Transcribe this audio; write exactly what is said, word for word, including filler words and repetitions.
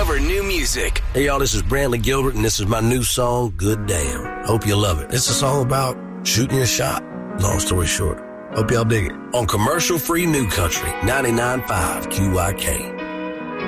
discover new music. Hey, y'all, this is Brantley Gilbert, and this is my new song, Good Damn. Hope you love it. It's a song about shooting your shot. Long story short. Hope y'all dig it. On commercial-free New Country, ninety-nine point five Q I K.